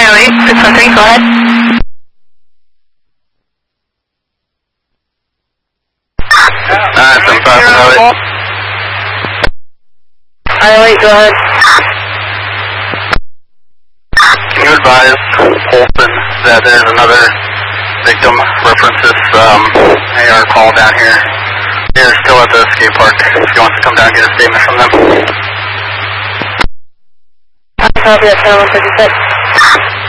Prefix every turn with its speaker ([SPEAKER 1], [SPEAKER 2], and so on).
[SPEAKER 1] 908, 613, go ahead.
[SPEAKER 2] Some 508.
[SPEAKER 1] 908, go ahead.
[SPEAKER 2] Can you advise Polson that there's another victim references AR call down here? They're still at the skate park. If he wants to come down and get a statement from them.
[SPEAKER 1] Copy that, 156.